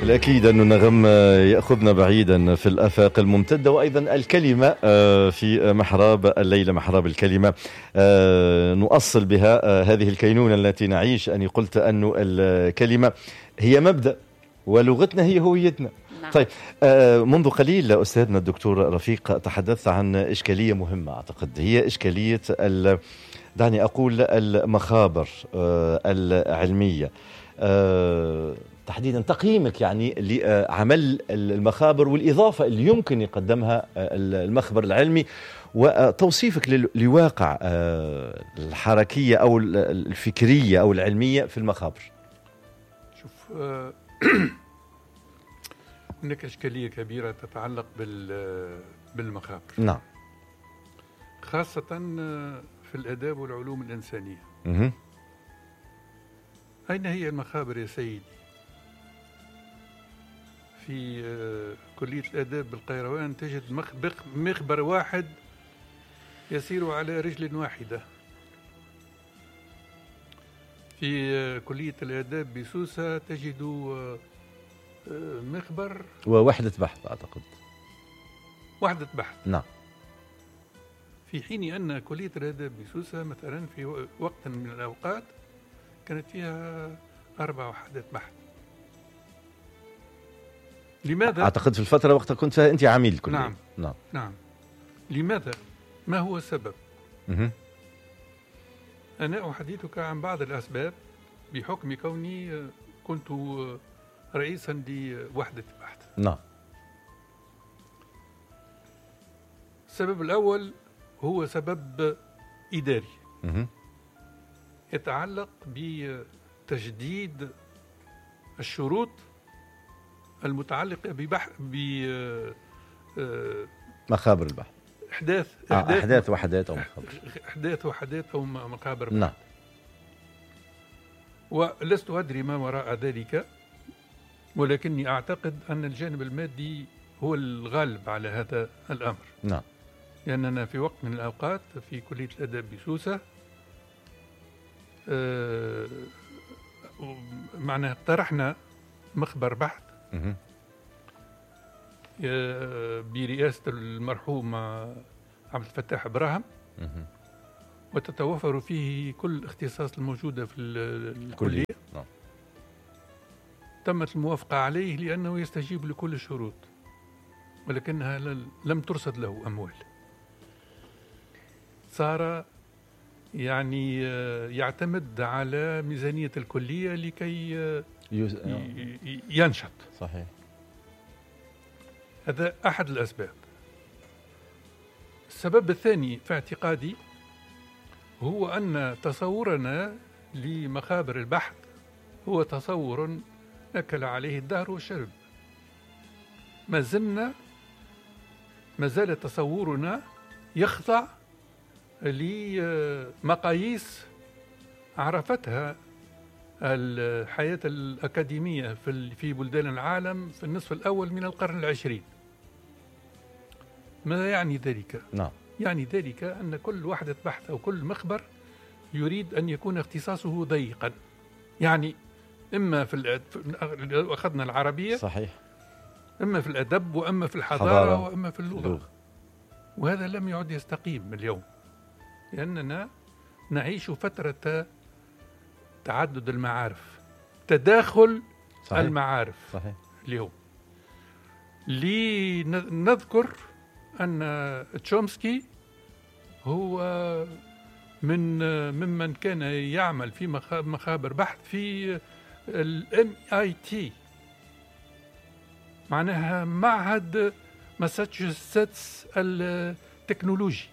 الأكيد أن النغم يأخذنا بعيدا في الآفاق الممتدة، وأيضا الكلمة في محراب الليلة، محراب الكلمة نؤصل بها هذه الكينونة التي نعيش. أني قلت أن الكلمة هي مبدأ ولغتنا هي هويتنا. نعم. طيب، منذ قليل أستاذنا الدكتور رفيق تحدث عن إشكالية مهمة، أعتقد هي إشكالية دعني أقول المخابر العلمية، تحديدا تقييمك يعني لعمل المخابر والإضافة اللي يمكن يقدمها المخبر العلمي، وتوصيفك لواقع الحركية أو الفكرية أو العلمية في المخابر. شوف، هناك إشكالية كبيرة تتعلق بالمخابر. نعم. خاصة في الآداب والعلوم الإنسانية. أين هي المخابر يا سيدي؟ في كلية الآداب بالقيروان تجد مخبر واحد يسير على رجل واحدة. في كلية الآداب بسوسة تجد مخبر ووحدة بحث، أعتقد وحدة بحث. نعم. في حين أن كلية الآداب بسوسة مثلا في وقت من الأوقات كانت فيها 4 وحدات بحث. لماذا؟ أعتقد في الفترة وقت كنت فيها أنت عميد الكلية. نعم. نعم. نعم. لماذا؟ ما هو السبب؟ أنا أحدثك عن بعض الأسباب بحكم كوني كنت رئيسا لوحدة بحث. نعم. السبب الأول هو سبب إداري يتعلق بتجديد الشروط المتعلقة مخابر البحث، أحداث وحدات أو مخابر. أحداث وحدات أو مخابر. نعم. ولست أدري ما وراء ذلك، ولكني أعتقد أن الجانب المادي هو الغالب على هذا الأمر. نعم. لأننا في وقت من الأوقات في كلية الآداب بسوسة معناها اقترحنا مخبر بحث برئاسة المرحوم عبد الفتاح إبراهيم، وتتوفر فيه كل الاختصاص الموجودة في الكلية. تمت الموافقة عليه لأنه يستجيب لكل الشروط، ولكنها لم ترصد له أموال. صار يعني يعتمد على ميزانية الكلية لكي ينشط. صحيح. هذا أحد الأسباب. السبب الثاني في اعتقادي هو أن تصورنا لمخابر البحث هو تصور أكل عليه الدهر والشرب. ما زال تصورنا يخضع لمقاييس عرفتها الحياة الأكاديمية في بلدان العالم في النصف الأول من القرن العشرين. ماذا يعني ذلك؟ نعم. يعني ذلك أن كل وحدة بحث أو كل مخبر يريد أن يكون اختصاصه ضيقا، يعني إما لو أخذنا العربية صحيح، إما في الأدب وإما في الحضارة وإما في اللغة. وهذا لم يعد يستقيم اليوم، لأننا نعيش فترة تعدد المعارف، تداخل. صحيح. المعارف. صحيح. اليوم لنذكر أن تشومسكي هو ممن كان يعمل في مخابر بحث في MIT، معناها معهد ماساتشوستس التكنولوجي.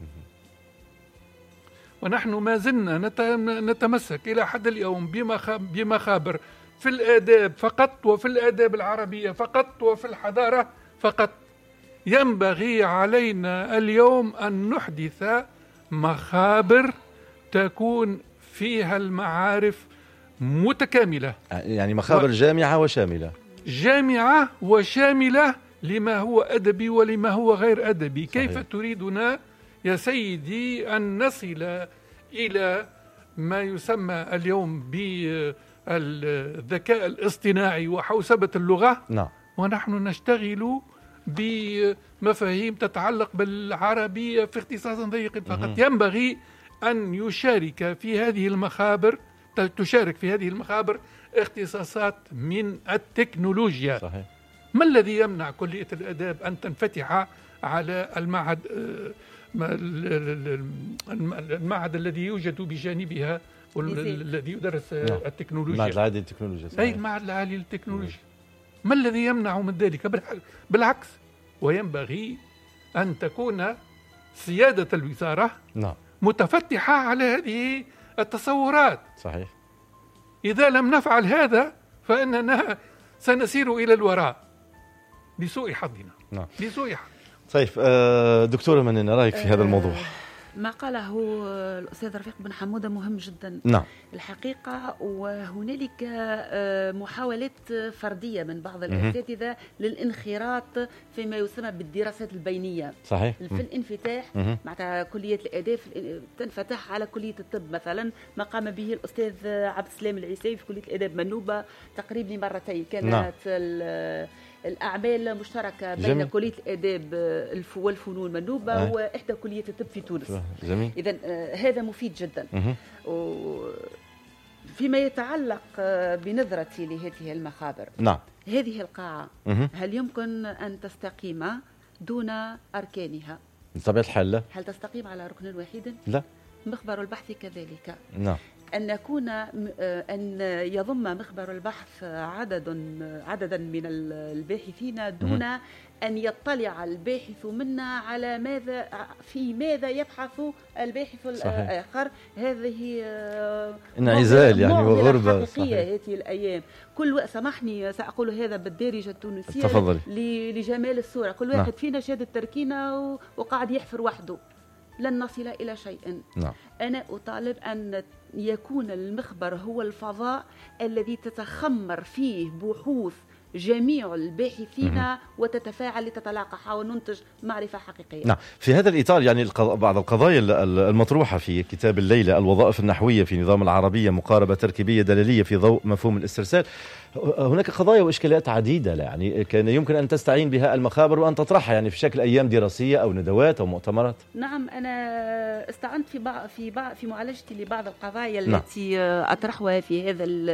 ونحن ما زلنا نتمسك إلى حد اليوم بمخابر في الآداب فقط، وفي الآداب العربية فقط، وفي الحضارة فقط. ينبغي علينا اليوم أن نحدث مخابر تكون فيها المعارف متكاملة، يعني مخابر جامعة وشاملة. جامعة وشاملة لما هو أدبي ولما هو غير أدبي. صحيح. كيف تريدنا يا سيدي أن نصل إلى ما يسمى اليوم الذكاء الاصطناعي وحوسبة اللغة. نعم. ونحن نشتغل بمفاهيم تتعلق بالعربية في اختصاص ضيق فقط. ينبغي أن يشارك في هذه المخابر، تشارك في هذه المخابر اختصاصات من التكنولوجيا. صحيح. ما الذي يمنع كلية الآداب أن تنفتح على المعهد الذي يوجد بجانبها والذي يدرس التكنولوجيا؟ المعهد العالي للتكنولوجيا. أي المعهد العالي للتكنولوجيا. ما الذي يمنع من ذلك؟ بالعكس، وينبغي أن تكون سيادة الوزارة متفتحة على هذه التصورات. صحيح. إذا لم نفعل هذا فإننا سنسير إلى الوراء بسوء حظنا. بسوء حظ. طيب دكتورة منين رأيك في هذا الموضوع؟ ما قاله الأستاذ رفيق بن حمودة مهم جدا. نعم. الحقيقة، وهنالك محاولات فردية من بعض الأساتذة للانخراط فيما يسمى بالدراسات البينية. صحيح. في الانفتاح مع كلية الآداب تنفتح على كلية الطب مثلا، ما قام به الأستاذ عبد السلام العيساوي في كلية الآداب منوبة تقريبا مرتين. كانت الأعمال مشتركة بين كلية الآداب والفنون منوبة وإحدى كلية الطب في تونس. جميل. إذن هذا مفيد جدا. فيما يتعلق بنظرتي لهذه المخابر، نعم، هذه القاعة هل يمكن أن تستقيم دون أركانها؟ بطبيعة الحال لا. هل تستقيم على ركن واحد؟ لا. مخبر البحث كذلك. نعم. أن يضم مخبر البحث عددا من الباحثين دون أن يطلع الباحث منا على ماذا يبحث الباحث الآخر. هذه انعزال يعني وغربة حقيقية هذه الأيام. سامحني سأقول هذا بالدارجة التونسية. تفضلي. لجمال الصورة، كل واحد فينا شاد التركينة وقاعد يحفر وحده، لن نصل إلى شيء. نعم. أنا أطالب أن يكون المخبر هو الفضاء الذي تتخمر فيه بحوث جميع الباحثين وتتفاعل لتتلاقح وننتج معرفة حقيقية. نعم. في هذا الإطار يعني بعض القضايا المطروحة في كتاب الليلة، الوظائف النحوية في نظام العربية، مقاربة تركيبية دلالية في ضوء مفهوم الاسترسال. هناك قضايا وإشكاليات عديدة يعني كان يمكن أن تستعين بها المخابر وأن تطرحها يعني في شكل أيام دراسية أو ندوات أو مؤتمرات. نعم، أنا استعنت في معالجتي لبعض القضايا التي أطرحها في هذا